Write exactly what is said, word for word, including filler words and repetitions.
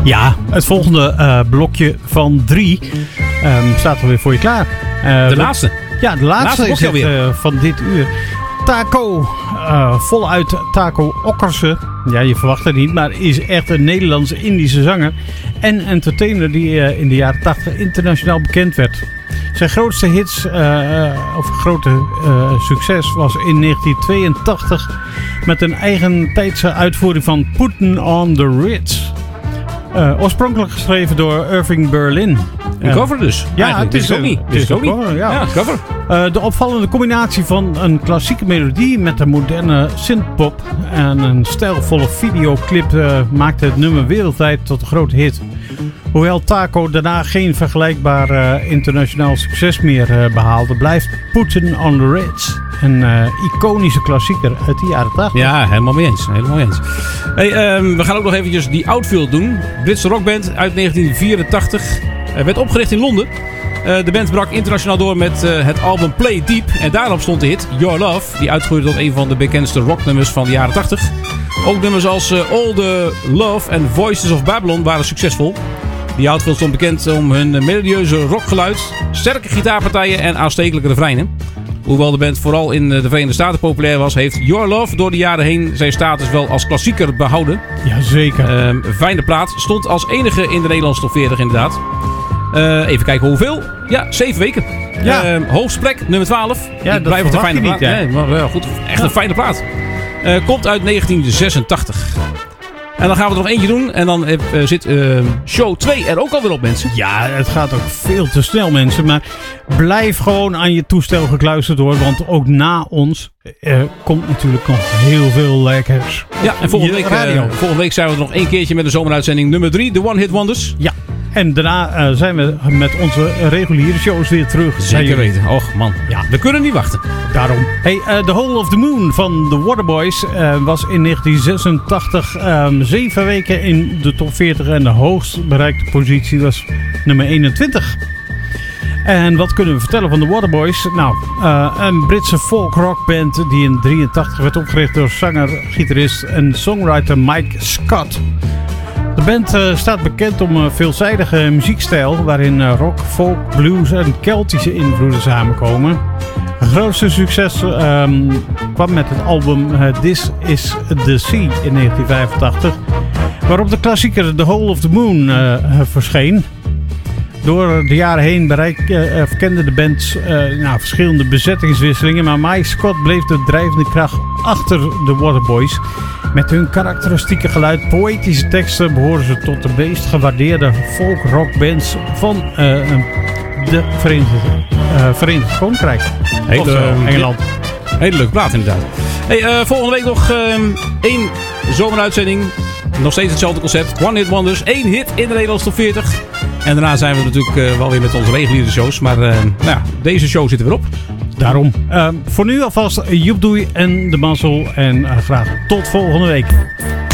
Ja, het volgende uh, blokje van drie um, staat alweer voor je klaar. Uh, de laatste? Ja, de laatste, laatste is het, uh, van dit uur. Taco, uh, voluit Taco Okkersen. Ja, je verwacht het niet, maar is echt een Nederlands-Indische zanger en entertainer die uh, in de jaren tachtig internationaal bekend werd. Zijn grootste hits, uh, of grote uh, succes was in negentien tweeëntachtig met een eigen tijdse uitvoering van Puttin' on the Ritz. Uh, oorspronkelijk geschreven door Irving Berlin. Een cover dus? Ja, eigenlijk. het is ook niet. Het is ook niet. Cover, ja. ja, cover. Uh, de opvallende combinatie van een klassieke melodie met een moderne synthpop en een stijlvolle videoclip uh, maakte het nummer wereldwijd tot een grote hit. Hoewel Taco daarna geen vergelijkbaar uh, internationaal succes meer uh, behaalde, blijft Puttin' on the Ritz een uh, iconische klassieker uit de jaren tachtig. Ja, helemaal mee eens. Helemaal mee eens. Hey, um, we gaan ook nog eventjes die Outfield doen. Britse rockband uit negentien vierentachtig. Uh, werd opgericht in Londen. Uh, de band brak internationaal door met uh, het album Play Deep. En daarop stond de hit Your Love. Die uitgroeide tot een van de bekendste rocknummers van de jaren tachtig. Ook nummers als uh, All the Love en Voices of Babylon waren succesvol. Die Outfield stond bekend om hun melodieuze rockgeluid, sterke gitaarpartijen en aanstekelijke refreinen. Hoewel de band vooral in de Verenigde Staten populair was, heeft Your Love door de jaren heen zijn status wel als klassieker behouden. Jazeker. Uh, fijne plaat. Stond als enige in de Nederlandse top veertig inderdaad. Uh, even kijken hoeveel. Ja, zeven weken. Ja. Uh, hoogste plek, nummer twaalf. Ja, dat blijft een fijne plaat. Niet, nee, maar wel goed. Echt ja. een fijne plaat. Uh, komt uit negentien zesentachtig. En dan gaan we er nog eentje doen. En dan uh, zit uh, show twee er ook alweer op, mensen. Ja, het gaat ook veel te snel, mensen. Maar blijf gewoon aan je toestel gekluisterd hoor. Want ook na ons uh, komt natuurlijk nog heel veel lekkers. Ja, en volgende week, uh, volgende week zijn we er nog één keertje met een zomeruitzending nummer drie. De One Hit Wonders. Ja. En daarna uh, zijn we met onze reguliere shows weer terug. Zeker weten. Och man, ja, we kunnen niet wachten. Daarom. Hey, uh, The Hole of the Moon van The Waterboys uh, was in negentien zesentachtig um, zeven weken in de top veertig. En de hoogst bereikte positie was nummer eenentwintig. En wat kunnen we vertellen van The Waterboys? Nou, uh, een Britse folk-rockband die in drieëntachtig werd opgericht door zanger, gitarist en songwriter Mike Scott. De band uh, staat bekend om een veelzijdige muziekstijl waarin uh, rock, folk, blues en Keltische invloeden samenkomen. Het grootste succes um, kwam met het album uh, This Is The Sea in negentien vijfentachtig, waarop de klassieker The Hole of the Moon uh, verscheen. Door de jaren heen bereik, uh, verkende de band uh, nou, verschillende bezettingswisselingen, maar Mike Scott bleef de drijvende kracht achter de Waterboys. Met hun karakteristieke geluid, poëtische teksten behoren ze tot de meest gewaardeerde folk-rockbands van uh, de Verenigde, uh, Verenigd Koninkrijk. Hele, of uh, Engeland. Hele leuke plaat inderdaad. Hey, uh, volgende week nog uh, één zomeruitzending. Nog steeds hetzelfde concept. One Hit Wonders. Één hit in de Nederlandse top veertig. En daarna zijn we natuurlijk uh, wel weer met onze reguliere shows. Maar uh, nou ja, deze show zit er weer op. Daarom. Uh, voor nu alvast Joep Doei en de Mazzel. En uh, graag tot volgende week.